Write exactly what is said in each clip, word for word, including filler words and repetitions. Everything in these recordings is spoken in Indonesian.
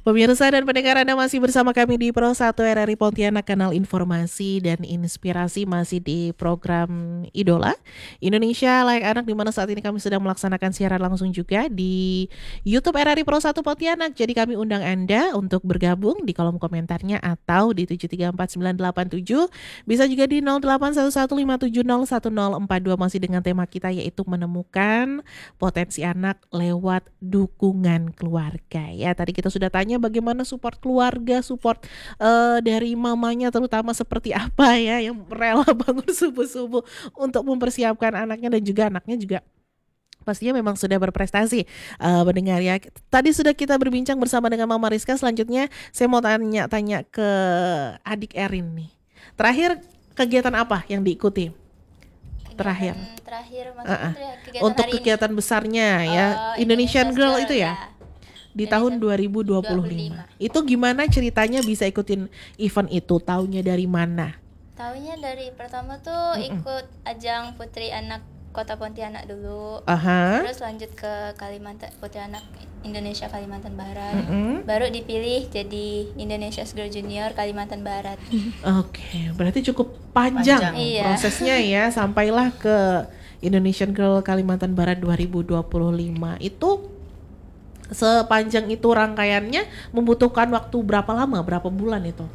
Pemirsa dan pendengar, Anda masih bersama kami di Pro satu R R I Pontianak, kanal informasi dan inspirasi, masih di program Idola Indonesia Layak Anak, di mana saat ini kami sedang melaksanakan siaran langsung juga di YouTube R R I Pro satu Pontianak. Jadi kami undang Anda untuk bergabung di kolom komentarnya atau di tujuh tiga empat sembilan delapan tujuh, bisa juga di nol delapan satu satu lima tujuh nol satu nol empat dua, masih dengan tema kita yaitu menemukan potensi anak lewat dukungan keluarga. Ya, tadi kita sudah tanya bagaimana support keluarga, support uh, dari mamanya terutama seperti apa ya, yang rela bangun subuh-subuh untuk mempersiapkan anaknya, dan juga anaknya juga pastinya memang sudah berprestasi. Uh, mendengar ya, tadi sudah kita berbincang bersama dengan Mama Rizka. Selanjutnya saya mau tanya-tanya ke adik Erin nih. Terakhir kegiatan apa yang diikuti? Kegiatan Terakhir. Terakhir maksudnya Uh-uh. kegiatan Untuk hari kegiatan ini. besarnya ya, Oh, Indonesian Girl itu ya, ya. di Indonesia tahun dua ribu dua puluh lima. Itu gimana ceritanya bisa ikutin event itu? Taunya dari mana? Taunya dari pertama tuh Mm-mm. ikut ajang Putri Anak Kota Pontianak dulu. Aha. Terus lanjut ke Kalimantan, Putri Anak Indonesia Kalimantan Barat. Mm-mm. Baru dipilih jadi Indonesia Girl Junior Kalimantan Barat. Oke, berarti cukup panjang, Panjang. Iya. prosesnya ya, sampailah ke Indonesian Girl Kalimantan Barat dua ribu dua puluh lima. Itu sepanjang itu rangkaiannya membutuhkan waktu berapa lama, berapa bulan itu?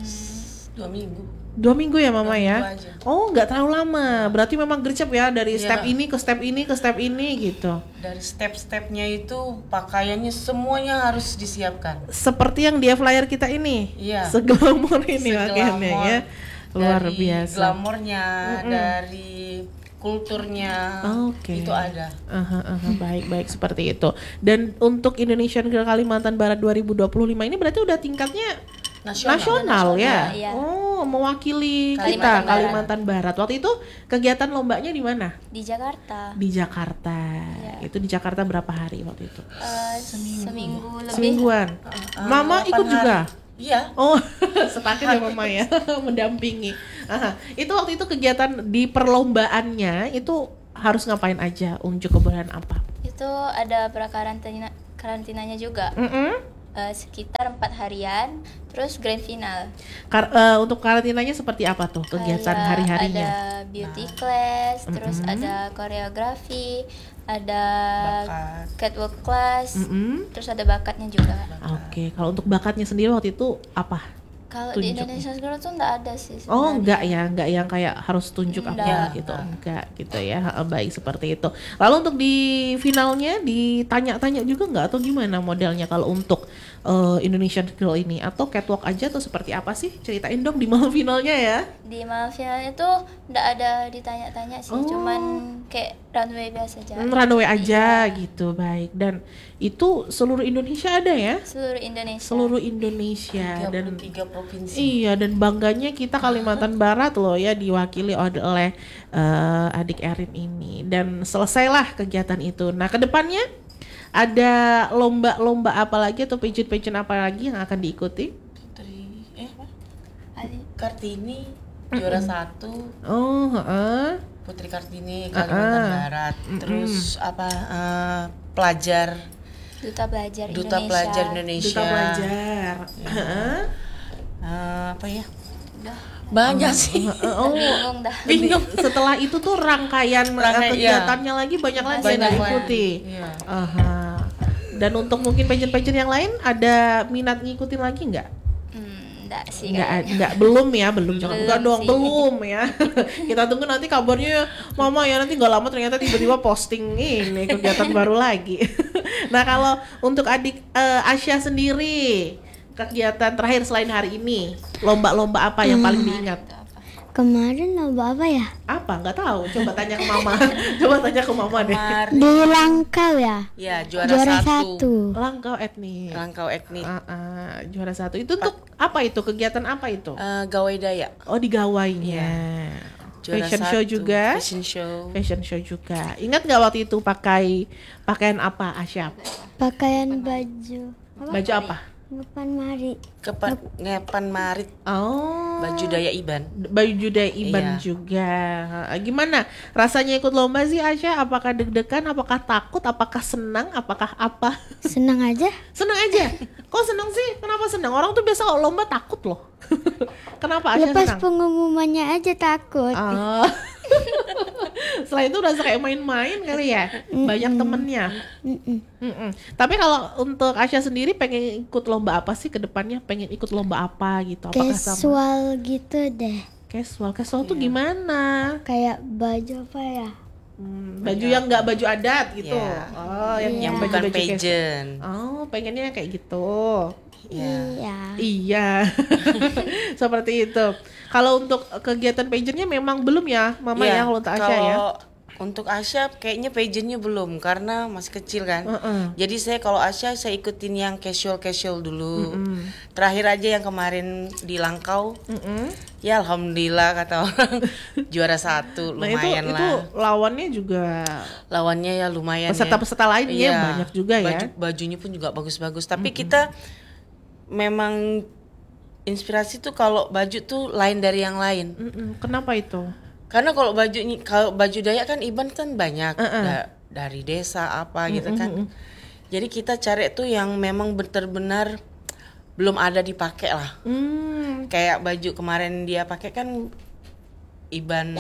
Hmm. Dua minggu. Dua minggu ya Mama Dua ya? minggu aja. Oh, nggak terlalu lama. Berarti memang gercep ya, dari Iya. step ini ke step ini ke step ini gitu. Dari step-stepnya itu pakaiannya semuanya harus disiapkan. Seperti yang dia flyer kita ini. Iya. Seglamor ini Seglamor. pakaiannya ya. Luar Dari biasa. glamornya, Mm-mm. dari kulturnya, Oke. itu ada. Aha, aha, baik baik seperti itu. Dan untuk Indonesian Girl Kalimantan Barat dua ribu dua puluh lima ini berarti udah tingkatnya Nasional. nasional, ya. Iya. Oh, mewakili kita Kalimantan Barat. Kalimantan Barat. Waktu itu kegiatan lombanya di mana? Di Jakarta. Di Jakarta. Iya. Itu di Jakarta berapa hari waktu itu? Eh, seminggu. lebih. Semingguan. Uh, Mama delapan ikut hari. juga. Iya. Oh, sepaket ya Mama ya, mendampingi. Aha. Itu waktu itu kegiatan di perlombaannya itu harus ngapain aja, unjuk keberanian apa? Itu ada prakarantina karantinanya juga. Mm-mm. Eh, sekitar empat harian, terus grand final. Kar- eh, untuk karantinanya seperti apa tuh kegiatan Kayak hari-harinya? ada beauty class, terus Mm-mm. ada koreografi, ada Bakat. catwalk class, Mm-mm. terus ada bakatnya juga. Oke, kalau untuk bakatnya sendiri waktu itu apa? Kalau di Tunjuk. Indonesia Girl tuh nggak ada sih sebenarnya. Oh, enggak ya, enggak yang kayak harus tunjuk apa Enggak. gitu, enggak gitu ya. Ha, baik seperti itu. Lalu untuk di finalnya ditanya-tanya juga enggak atau gimana modelnya kalau untuk eh, Indonesian Girl ini, atau catwalk aja atau seperti apa sih? Ceritain dong di malam finalnya ya. Di malam finalnya tuh nggak ada ditanya-tanya sih, Oh. cuman kayak runway biasa aja. Hmm, runway aja Iya. gitu, baik. Dan itu seluruh Indonesia ada ya? Seluruh Indonesia. Seluruh Indonesia dan tiga puluh tiga provinsi. iya, dan bangganya kita Kalimantan Barat loh ya, diwakili oleh eh, adik Erin ini. Dan selesailah kegiatan itu. Nah, kedepannya ada lomba-lomba apa lagi atau pageant-pageant apa lagi yang akan diikuti? Putri eh apa? Ali- Kartini juara satu. Oh, heeh. Putri Kartini Kalimantan Ah-ah. Barat. Mm-mm. Terus apa eh, pelajar Duta Pelajar Duta Indonesia. Pelajar Indonesia. Duta pelajar. Heeh. Eh, apa ya? Udah, Banyak sih. Oh, bingung dah. Bingung. setelah itu tuh rangkaian Rangkai- kegiatannya lagi banyak lagi yang Banyak diikuti. Iya. Aha. Dan untuk mungkin pageant-pageant yang lain ada minat ngikutin lagi nggak? Hmm, enggak sih Nggak, kayaknya. nggak, belum ya, belum jangan Belum enggak dong, sih. belum ya. Kita tunggu nanti kabarnya Mama ya, nanti nggak lama ternyata tiba-tiba posting ini kegiatan baru lagi. Nah, kalau untuk adik eh, Asya sendiri, kegiatan terakhir selain hari ini, lomba-lomba apa yang paling diingat? Kemarin lomba apa ya? Apa? Nggak tahu. Coba tanya ke Mama. Coba tanya ke Mama deh. Kemarin Di Langkau ya? ya juara, Juara satu. satu. Langkau etnik. Rangkau etnik. Ah, ah, juara satu. Itu untuk apa itu? Kegiatan apa itu? Eh, Gawai Dayak. Oh, di gawainya. Juara Fashion show satu. juga. Fashion show. Fashion show juga. Ingat nggak waktu itu pakai pakaian apa, Asyap? Pakaian baju. Apa? Baju apa? Ngepan mari. Kepan ngepan marit. Oh. Baju Dayak Iban. Baju Dayak Iban Iya. juga. Ha, gimana rasanya ikut lomba sih, Asya? Apakah deg-degan? Apakah takut? Apakah senang? Apakah apa? Senang aja. Senang aja. Kok seneng sih? Kenapa seneng? Orang tuh biasa kalau lomba takut loh. Kenapa Asya Lepas senang? pengumumannya aja takut. Ah. Setelah itu udah kayak main-main kali ya, banyak temennya. Mm-mm. Mm-mm. Tapi kalau untuk Asya sendiri pengen ikut lomba apa sih ke depannya? Pengen ikut lomba apa gitu? Apakah sama? Casual gitu deh. Casual, casual tuh gimana? Kayak baju apa ya? Hmm, baju yang nggak baju adat gitu. Iya. Oh, yang Iya. Yang baju- bukan baju casual. pageant. Oh, pengennya kayak gitu. Iya. Iya. Iya. Seperti itu. Kalau untuk kegiatan pageantnya memang belum ya, Mama Iya, ya, kalau untuk Asya ya. kalau untuk Asya kayaknya pageantnya belum karena masih kecil kan. Heeh. Jadi saya kalau Asya saya ikutin yang casual casual dulu. Terakhir aja yang kemarin di Langkau. Mm-mm. Ya alhamdulillah kata orang juara satu, Nah, itu lumayan itu lah. lawannya juga Lawannya ya lumayan. peserta-peserta lain ya Iya. banyak juga ya. Baju, bajunya pun juga bagus-bagus. Tapi kita memang inspirasi tuh kalau baju tuh lain dari yang lain. Mm-mm. Kenapa itu? Karena kalau baju kalau baju Dayak kan Iban kan banyak da- dari desa apa gitu kan. Jadi kita cari tuh yang memang benar-benar belum ada dipakai lah. Hmm. Kayak baju kemarin dia pakai kan Iban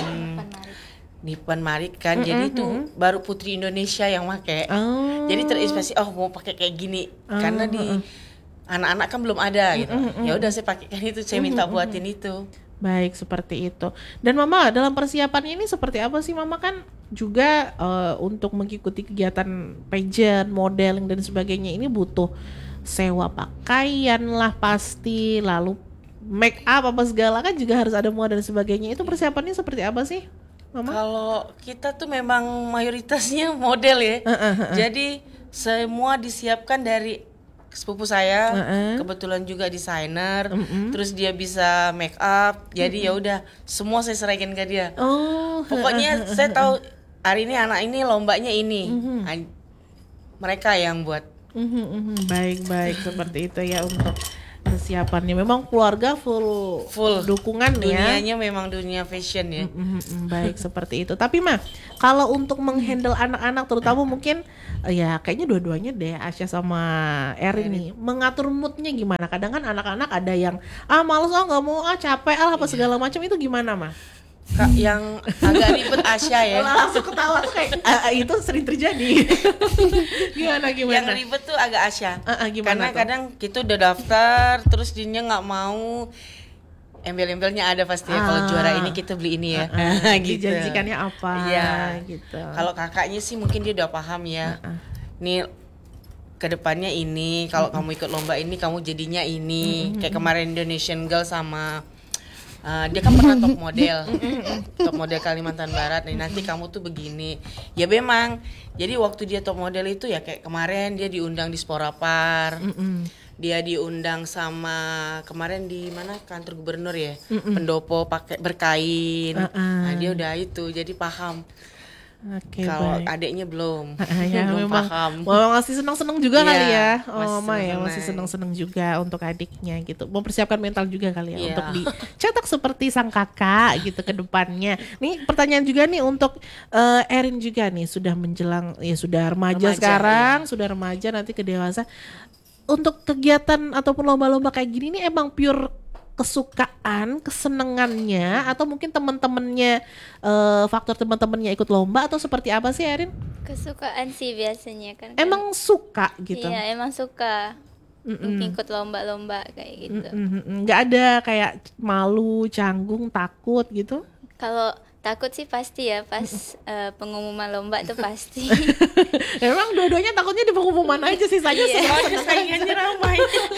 Nipan Marik kan. Jadi itu baru putri Indonesia yang pakai. Oh. Jadi terinspirasi oh mau pakai kayak gini karena di anak-anak kan belum ada gitu. Ya udah saya pakaikan itu, saya minta buatin itu. Baik, seperti itu. Dan Mama, dalam persiapan ini seperti apa sih? Mama kan juga eh, untuk mengikuti kegiatan pageant, modeling dan sebagainya ini butuh sewa pakaian lah pasti, lalu make up apa segala kan juga harus ada model dan sebagainya. Itu persiapannya seperti apa sih, Mama? Kalau kita tuh memang mayoritasnya model ya. Jadi semua disiapkan dari sepupu saya, kebetulan juga desainer, terus dia bisa make up. Jadi ya udah semua saya serahkan ke dia. Oh, Pokoknya saya tahu hari ini anak ini lombanya ini. An- Mereka yang buat. mhm, mhm. Baik-baik seperti itu ya untuk persiapannya. Memang keluarga full Full dukungan ya. Dunianya memang dunia fashion ya. Mm, mm, baik seperti itu. Tapi mah kalau untuk menghandle anak-anak terutama mungkin eh, ya kayaknya dua-duanya deh Asya sama Erin nih mengatur moodnya gimana. Kadang kan anak-anak ada yang ah males ah nggak mau ah capek ah apa segala macam itu gimana mah? Kak yang agak ribet Asya ya. Langsung ketawa tuh kayak "Ah, ah, itu sering terjadi. Gimana Yang gimana? ribet tuh agak Asya. Ah, ah, gimana Karena tuh? kadang kita udah daftar terus dia nggak mau. Embel-embelnya ada pasti ya. Kalau Ah. juara ini kita beli ini ya. Ah, gitu. dijanjikannya apa? Iya. Gitu. Kalau kakaknya sih mungkin dia udah paham ya. Nih kedepannya ini kalau kamu ikut lomba ini kamu jadinya ini. Kayak kemarin Indonesian Girl sama uh, dia kan pernah top model, top model Kalimantan Barat. Nih nanti kamu tuh begini. Ya memang. Jadi waktu dia top model itu ya kayak kemarin dia diundang di Sporapar. Dia diundang sama kemarin di mana kantor gubernur ya, pendopo pakai berkain. Nah dia udah itu jadi paham. Oke, Kalau baik. adiknya belum, Ah, ya, belum memang, paham. memang masih senang-senang juga Iya, kali ya. masih Oh, Ma ya senang-senang. masih senang-senang juga untuk adiknya gitu. Mempersiapkan mental juga kali ya Iya. untuk dicetak seperti sang kakak gitu ke depannya. Nih pertanyaan juga nih untuk eh, Erin juga nih sudah menjelang ya sudah remaja, Remaja, sekarang, sudah remaja nanti ke dewasa. Untuk kegiatan ataupun lomba-lomba kayak gini nih emang pure kesukaan, kesenangannya atau mungkin teman-temannya eh, faktor teman-temannya ikut lomba atau seperti apa sih Erin? Kesukaan sih biasanya kan. Emang suka gitu. Iya, emang suka. Mungkin ikut lomba-lomba kayak gitu. Mm-mm. Nggak ada kayak malu, canggung, takut gitu? Kalau takut sih pasti ya pas eh, pengumuman lomba tuh pasti. Emang dua-duanya takutnya di pengumuman aja sisanya Iya. semua Saingannya ramai.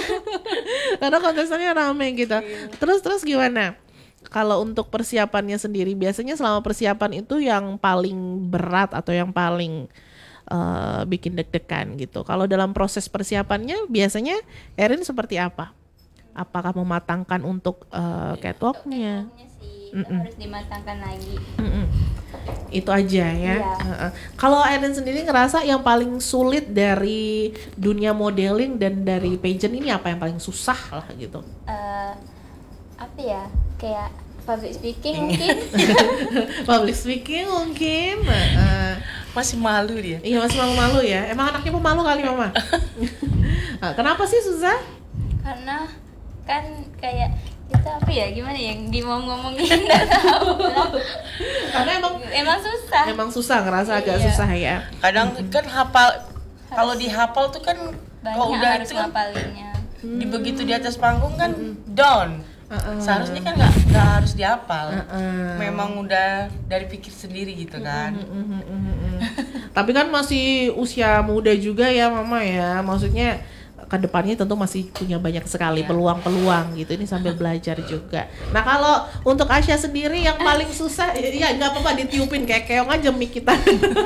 karena kontestannya rame gitu. Terus terus gimana? Kalau untuk persiapannya sendiri biasanya selama persiapan itu yang paling berat atau yang paling eh, bikin deg-degan gitu. Kalau dalam proses persiapannya biasanya Erin seperti apa? Apakah mematangkan untuk eh, catwalknya? Catwalknya sih itu harus dimatangkan lagi. Mm-mm. Itu aja ya. Iya. Heeh. Kalau Erin sendiri ngerasa yang paling sulit dari dunia modeling dan dari pageant ini apa yang paling susah lah gitu? Eh, apa ya? Kayak public speaking mungkin. Public speaking mungkin. Heeh. Masih malu dia. Iya masih malu-malu ya. Emang anaknya pemalu kali mama. Nah, kenapa sih susah? Karena kan kayak kita apa ya gimana yang di mau ngomongin nggak tahu lah. Karena emang Emang susah. emang susah, ngerasa agak Iya. susah ya. Kadang kan hafal, kalau dihafal tuh kan kalau Banyak udah harus itu kan ngapalinnya. di begitu di atas panggung kan down. Uh-uh. Seharusnya kan nggak nggak harus dihafal. Uh-uh. Memang udah dari pikir sendiri gitu kan. Tapi kan masih usia muda juga ya Mama ya. Maksudnya ke depannya tentu masih punya banyak sekali Iya. peluang-peluang gitu. Ini sambil belajar juga. Nah, kalau untuk Asya sendiri yang paling susah ya nggak apa-apa ditiupin kayak keong aja mic kita.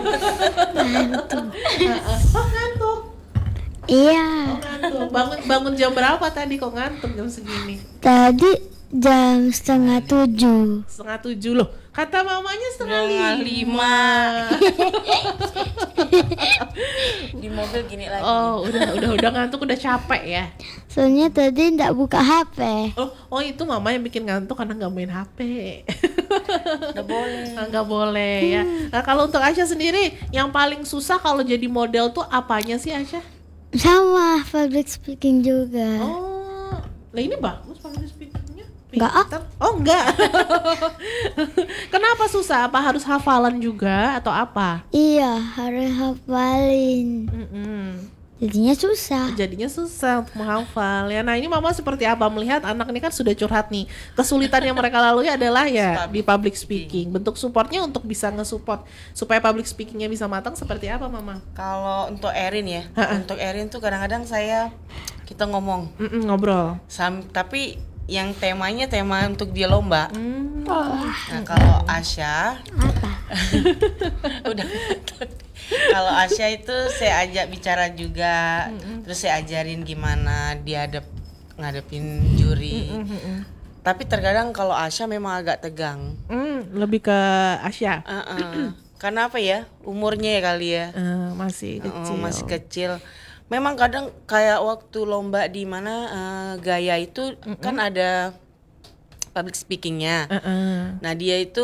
Heeh. Oh, ngantuk. Iya. Oh, ngantuk. Bangun bangun jam berapa tadi kok ngantuk jam segini? Tadi jam setengah tujuh. Setengah tujuh loh. Kata mamanya setengah Setengah lima. Di mobil gini lagi. Oh, udah udah udah ngantuk, udah capek ya. Soalnya tadi nggak buka H P. Oh, oh itu mama yang bikin ngantuk karena nggak main H P. Nggak boleh. Nah, nggak boleh ya. Nah, kalau untuk Asya sendiri, yang paling susah kalau jadi model tuh apanya sih Asya? Sama public speaking juga. Oh, lah ini bagus public speakingnya. Nggak, ah. Pinter. Oh enggak. Kenapa susah? Apa harus hafalan juga atau apa? Iya, harus hafalin. Mm-mm. Jadinya susah. Jadinya susah untuk menghafal ya. Nah, ini mama seperti apa melihat anak ini kan sudah curhat nih. Kesulitan yang mereka lalui adalah ya di public speaking. Bentuk supportnya untuk bisa nge-support supaya public speakingnya bisa matang seperti apa mama? Kalau untuk Erin ya, Ha-ha. untuk Erin tuh kadang-kadang saya kita ngomong, Mm-mm, ngobrol. sam, tapi yang temanya tema untuk dia lomba. Hmm. Nah kalau Asya, Apa? udah. Kalau Asya itu saya ajak bicara juga, terus saya ajarin gimana dia hadap ngadepin juri. Tapi terkadang kalau Asya memang agak tegang. Hmm, lebih ke Asya. Uh-uh. Karena apa ya? Umurnya ya kali ya. Eh, masih Oh, kecil. masih kecil. Memang kadang kayak waktu lomba di mana eh, gaya itu kan ada public speakingnya. Uh-uh. Nah dia itu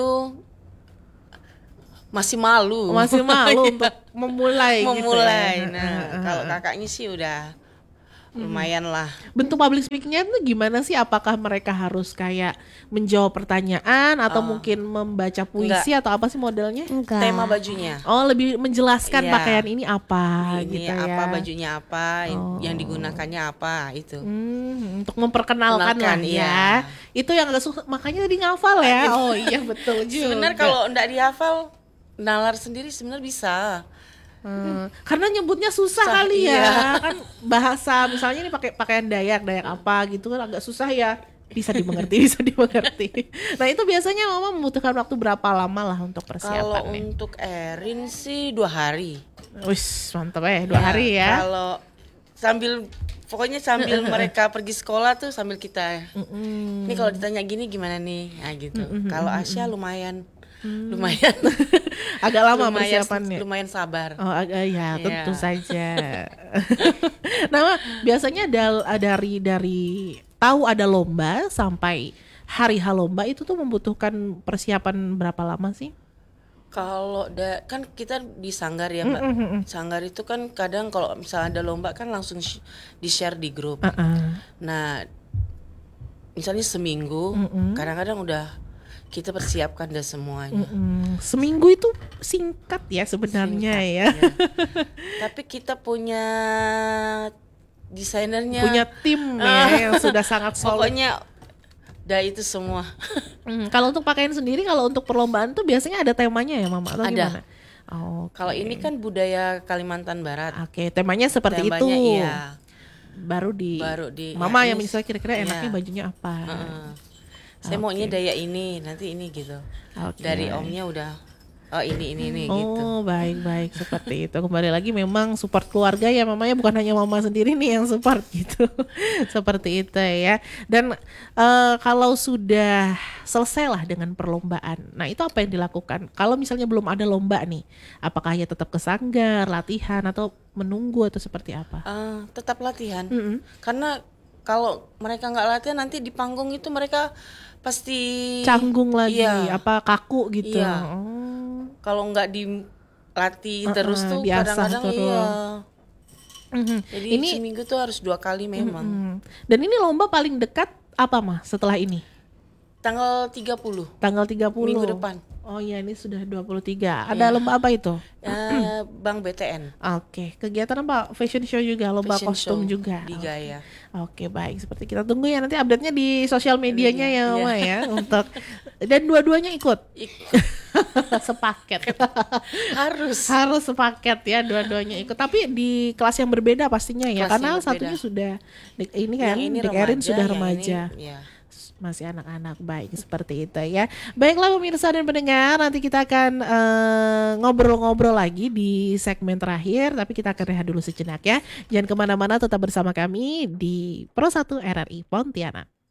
masih malu. Masih malu untuk memulai. memulai. Gitu ya. Nah Uh-uh. kalau kakaknya sih udah lumayan lah. Bentuk public speakingnya itu gimana sih? Apakah mereka harus kayak menjawab pertanyaan atau Oh. mungkin membaca puisi atau apa sih modelnya? Enggak. Tema bajunya. Oh, lebih menjelaskan Iya. pakaian ini apa Ini gitu apa ya. bajunya apa, Oh. yang digunakannya apa itu. Hmm, untuk memperkenalkan lah Kenalkan, ya. iya. Itu yang agak susah, makanya tadi ngafal ya. Oh iya betul juga. Sebenarnya kalau ndak dihafal, nalar sendiri sebenarnya bisa. Hmm, karena nyebutnya susah Susah, kali ya. iya. Kan bahasa misalnya ini pakai pakaian Dayak, Dayak apa gitu kan agak susah ya. Bisa dimengerti, bisa dimengerti. Nah, itu biasanya mama membutuhkan waktu berapa lama lah untuk Kalau persiapannya? untuk Erin sih dua hari. Wis, mantap ya, dua Ya, hari ya. Kalau sambil pokoknya sambil mereka pergi sekolah tuh sambil kita. Mm-mm. Ini kalau ditanya gini gimana nih? Nah gitu. Kalau Asya lumayan lumayan Agak lama lumayan, persiapannya. lumayan sabar. Oh agak ya, Iya. tentu saja. Nah, Ma, biasanya dal- dari dari tahu ada lomba sampai hari H lomba itu tuh membutuhkan persiapan berapa lama sih? Kalau da, kan kita di sanggar ya Mbak. Mm-mm. Sanggar itu kan kadang kalau misalnya ada lomba kan langsung sh- di-share di grup. Uh-uh. Nah, misalnya seminggu, Mm-mm. kadang-kadang udah kita persiapkan dah semuanya. Mm-mm. Seminggu itu singkat ya sebenarnya Singkat, ya. ya. Tapi kita punya desainernya. Punya tim ya yang sudah sangat solid. Pokoknya dah itu semua. Hmm, kalau untuk pakaian sendiri, kalau untuk perlombaan tuh biasanya ada temanya ya Mama atau Ada. gimana? Oh, Kalau ini kan budaya Kalimantan Barat. oke, temanya seperti Temanya itu. iya. Baru di, Baru di- Mama ya, yang ini- misalnya kira-kira iya. enaknya bajunya apa. Heeh. Saya Oke. maunya daya ini, nanti ini gitu. Oke. Dari omnya udah oh ini ini ini gitu. Oh baik-baik seperti itu. Kembali lagi memang support keluarga ya mamanya, bukan hanya mama sendiri nih yang support gitu. Seperti itu ya. Dan eh, kalau sudah selesai lah dengan perlombaan, nah itu apa yang dilakukan? Kalau misalnya belum ada lomba nih, apakah ya tetap ke sanggar, latihan atau menunggu atau seperti apa? Ah, tetap latihan. Mm-mm. Karena kalau mereka nggak latihan nanti di panggung itu mereka pasti Canggung lagi, Iya. apa kaku gitu. Iya. Oh. Kalau nggak dilatih Uh-uh, terus tuh diasah kadang-kadang terus. iya. Mhm. Jadi Ini seminggu tuh harus dua kali memang. mm, dan ini lomba paling dekat apa mah setelah ini? Tanggal tiga puluh Tanggal tiga puluh. minggu depan. Oh iya, ini sudah dua puluh tiga. Ada lomba apa itu? Eh, Bank B T N. Oke, kegiatan apa? Fashion show juga, lomba Fashion kostum show juga. di Gaya. Oke, baik. Seperti kita tunggu ya nanti update-nya di sosial medianya ya, Iya. Mama ya, untuk dan dua-duanya ikut. Ik- Sepaket. harus. Harus sepaket ya, dua-duanya ikut. Tapi di kelas yang berbeda pastinya ya, Kelas karena yang berbeda. satunya sudah Dik- ini kan, Yang ini Dik Erin remaja, sudah yang remaja. ini- ya. Masih anak-anak, baik seperti itu ya. Baiklah pemirsa dan pendengar, nanti kita akan eh, ngobrol-ngobrol lagi di segmen terakhir, tapi kita akan rehat dulu sejenak ya. Jangan kemana-mana, tetap bersama kami di Pro satu R R I Pontianak.